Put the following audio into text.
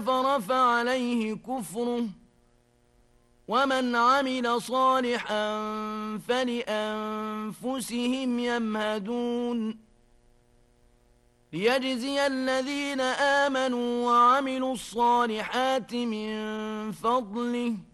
كفر فعليه كفره ومن عمل صالحا فلأنفسهم يمهدون ليجزي الذين آمنوا وعملوا الصالحات من فضله